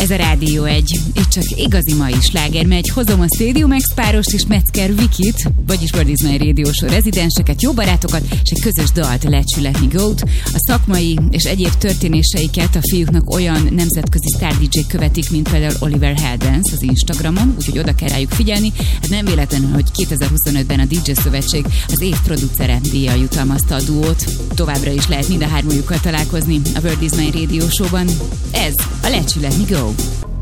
Ez a Rádió 1. Itt csak igazi mai sláger megy. Hozom a Stadium X párost és Metzger Vikit, vagyis World is My Radio Show rezidenseket, jó barátokat, és egy közös dalt, Let You Let Me Go-t. A szakmai és egyéb történéseiket a fiúknak olyan nemzetközi sztár DJ-k követik, mint például Oliver Heldens az Instagramon, úgyhogy oda kell rájuk figyelni. Hát nem véletlenül, hogy 2025-ben a DJ Szövetség az év producere díjjal jutalmazta a duót. Továbbra is lehet mind a hármójukkal találkozni a World is My Radio Show-ban. Ez a Let You Let Me Go.